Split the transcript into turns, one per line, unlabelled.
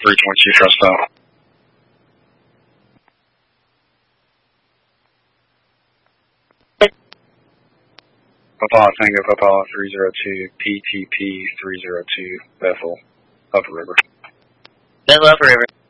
322, trust out. Papa Tango, Papa 302, PTP 302, Bethel, Upper River.
Bethel, Upper River.